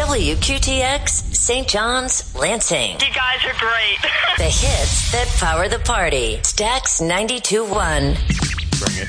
WQTX, St. John's, Lansing. You guys are great. The hits that power the party. Stax 92.1. Bring it.